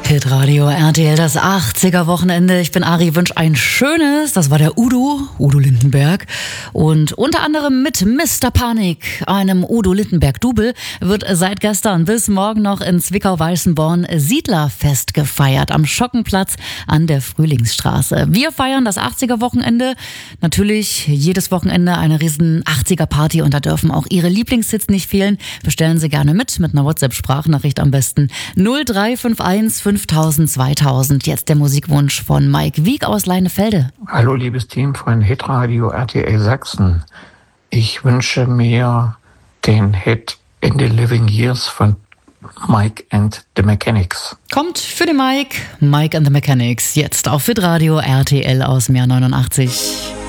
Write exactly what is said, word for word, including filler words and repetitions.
Hitradio R T L, das achtziger-Wochenende. Ich bin Ari, wünsche ein schönes. Das war der Udo, Udo Lindenberg. Und unter anderem mit Mister Panik, einem Udo Lindenberg-Double, wird seit gestern bis morgen noch in Zwickau-Weißenborn Siedlerfest gefeiert, am Schockenplatz an der Frühlingsstraße. Wir feiern das achtziger-Wochenende. Natürlich jedes Wochenende eine riesen achtziger-Party und da dürfen auch Ihre Lieblingshits nicht fehlen. Bestellen Sie gerne mit, mit einer WhatsApp-Sprachnachricht am besten. null drei fünf eins fünftausend zweitausend. Jetzt der Musikwunsch von Mike Wieck aus Leinefelde. Hallo liebes Team von Hitradio R T L Sachsen. Ich wünsche mir den Hit In the Living Years von Mike and the Mechanics. Kommt für den Mike, Mike and the Mechanics, jetzt auf Hitradio R T L aus Meer neunundachtzig.